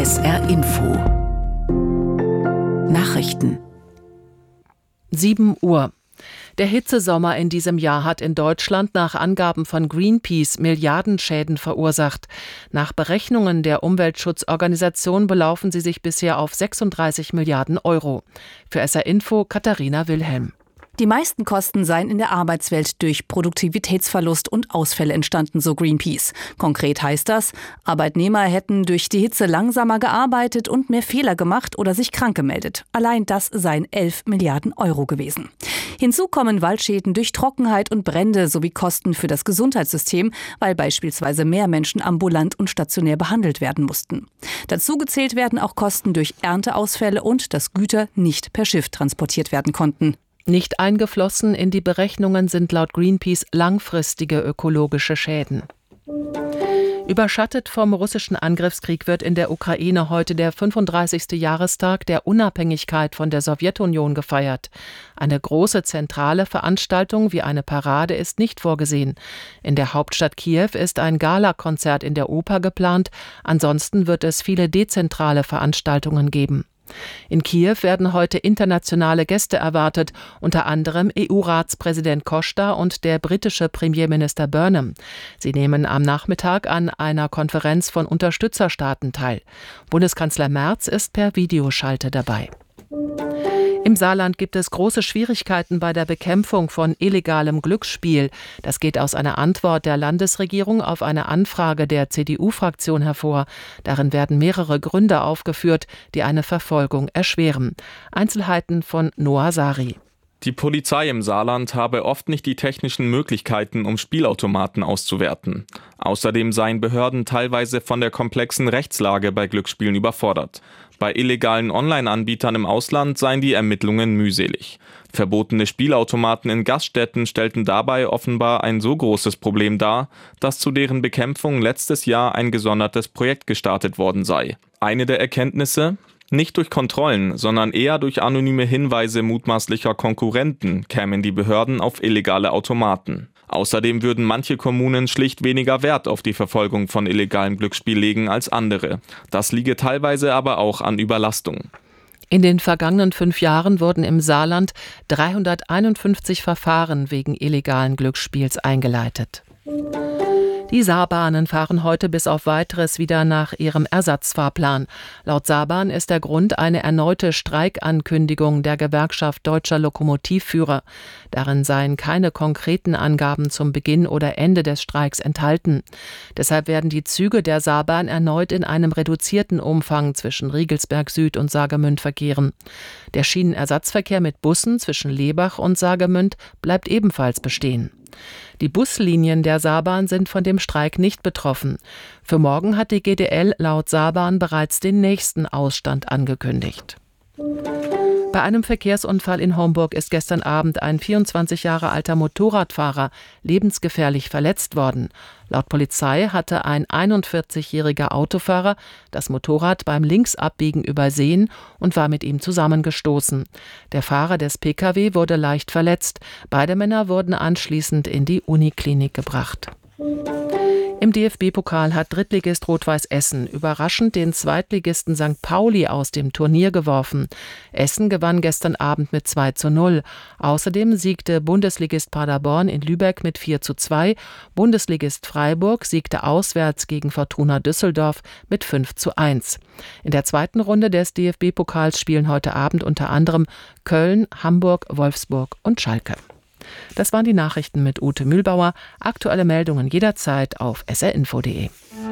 SR Info Nachrichten 7 Uhr. Der Hitzesommer in diesem Jahr hat in Deutschland nach Angaben von Greenpeace Milliardenschäden verursacht. Nach Berechnungen der Umweltschutzorganisation belaufen sie sich bisher auf 36 Milliarden Euro. Für SR Info Katharina Wilhelm. Die meisten Kosten seien in der Arbeitswelt durch Produktivitätsverlust und Ausfälle entstanden, so Greenpeace. Konkret heißt das, Arbeitnehmer hätten durch die Hitze langsamer gearbeitet und mehr Fehler gemacht oder sich krank gemeldet. Allein das seien 11 Milliarden Euro gewesen. Hinzu kommen Waldschäden durch Trockenheit und Brände sowie Kosten für das Gesundheitssystem, weil beispielsweise mehr Menschen ambulant und stationär behandelt werden mussten. Dazu gezählt werden auch Kosten durch Ernteausfälle und dass Güter nicht per Schiff transportiert werden konnten. Nicht eingeflossen in die Berechnungen sind laut Greenpeace langfristige ökologische Schäden. Überschattet vom russischen Angriffskrieg wird in der Ukraine heute der 35. Jahrestag der Unabhängigkeit von der Sowjetunion gefeiert. Eine große zentrale Veranstaltung wie eine Parade ist nicht vorgesehen. In der Hauptstadt Kiew ist ein Galakonzert in der Oper geplant. Ansonsten wird es viele dezentrale Veranstaltungen geben. In Kiew werden heute internationale Gäste erwartet, unter anderem EU-Ratspräsident Costa und der britische Premierminister Burnham. Sie nehmen am Nachmittag an einer Konferenz von Unterstützerstaaten teil. Bundeskanzler Merz ist per Videoschalte dabei. Im Saarland gibt es große Schwierigkeiten bei der Bekämpfung von illegalem Glücksspiel. Das geht aus einer Antwort der Landesregierung auf eine Anfrage der CDU-Fraktion hervor. Darin werden mehrere Gründe aufgeführt, die eine Verfolgung erschweren. Einzelheiten von Noah Sari. Die Polizei im Saarland habe oft nicht die technischen Möglichkeiten, um Spielautomaten auszuwerten. Außerdem seien Behörden teilweise von der komplexen Rechtslage bei Glücksspielen überfordert. Bei illegalen Online-Anbietern im Ausland seien die Ermittlungen mühselig. Verbotene Spielautomaten in Gaststätten stellten dabei offenbar ein so großes Problem dar, dass zu deren Bekämpfung letztes Jahr ein gesondertes Projekt gestartet worden sei. Eine der Erkenntnisse: Nicht durch Kontrollen, sondern eher durch anonyme Hinweise mutmaßlicher Konkurrenten kämen die Behörden auf illegale Automaten. Außerdem würden manche Kommunen schlicht weniger Wert auf die Verfolgung von illegalem Glücksspiel legen als andere. Das liege teilweise aber auch an Überlastung. In den vergangenen 5 Jahren wurden im Saarland 351 Verfahren wegen illegalen Glücksspiels eingeleitet. Die Saarbahnen fahren heute bis auf Weiteres wieder nach ihrem Ersatzfahrplan. Laut Saarbahn ist der Grund eine erneute Streikankündigung der Gewerkschaft Deutscher Lokomotivführer. Darin seien keine konkreten Angaben zum Beginn oder Ende des Streiks enthalten. Deshalb werden die Züge der Saarbahn erneut in einem reduzierten Umfang zwischen Riegelsberg Süd und Saargemünd verkehren. Der Schienenersatzverkehr mit Bussen zwischen Lebach und Saargemünd bleibt ebenfalls bestehen. Die Buslinien der Saarbahn sind von dem Streik nicht betroffen. Für morgen hat die GDL laut Saarbahn bereits den nächsten Ausstand angekündigt. Bei einem Verkehrsunfall in Homburg ist gestern Abend ein 24 Jahre alter Motorradfahrer lebensgefährlich verletzt worden. Laut Polizei hatte ein 41-jähriger Autofahrer das Motorrad beim Linksabbiegen übersehen und war mit ihm zusammengestoßen. Der Fahrer des Pkw wurde leicht verletzt. Beide Männer wurden anschließend in die Uniklinik gebracht. Im DFB-Pokal hat Drittligist Rot-Weiß Essen überraschend den Zweitligisten St. Pauli aus dem Turnier geworfen. Essen gewann gestern Abend mit 2:0. Außerdem siegte Bundesligist Paderborn in Lübeck mit 4:2. Bundesligist Freiburg siegte auswärts gegen Fortuna Düsseldorf mit 5:1. In der zweiten Runde des DFB-Pokals spielen heute Abend unter anderem Köln, Hamburg, Wolfsburg und Schalke. Das waren die Nachrichten mit Ute Mühlbauer. Aktuelle Meldungen jederzeit auf srinfo.de.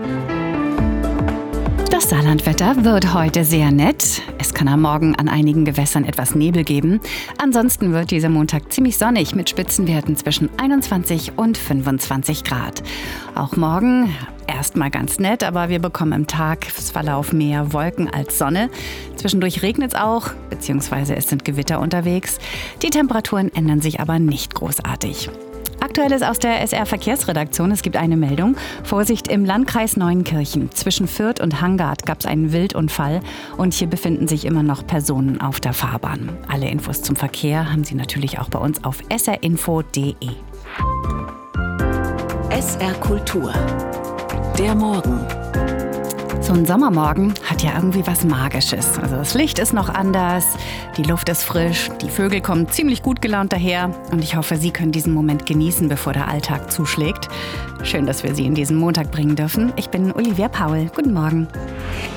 Das Saarlandwetter wird heute sehr nett. Es kann am Morgen an einigen Gewässern etwas Nebel geben. Ansonsten wird dieser Montag ziemlich sonnig mit Spitzenwerten zwischen 21 und 25 Grad. Auch morgen erstmal ganz nett, aber wir bekommen im Tagesverlauf mehr Wolken als Sonne. Zwischendurch regnet es auch, beziehungsweise es sind Gewitter unterwegs. Die Temperaturen ändern sich aber nicht großartig. Aktuelles aus der SR-Verkehrsredaktion. Es gibt eine Meldung. Vorsicht im Landkreis Neuenkirchen. Zwischen Fürth und Hangard gab es einen Wildunfall und hier befinden sich immer noch Personen auf der Fahrbahn. Alle Infos zum Verkehr haben Sie natürlich auch bei uns auf srinfo.de. SR Kultur. Der Morgen. So, ein Sommermorgen hat ja irgendwie was Magisches. Also das Licht ist noch anders, die Luft ist frisch, die Vögel kommen ziemlich gut gelaunt daher. Und ich hoffe, Sie können diesen Moment genießen, bevor der Alltag zuschlägt. Schön, dass wir Sie in diesen Montag bringen dürfen. Ich bin Olivia Paul. Guten Morgen.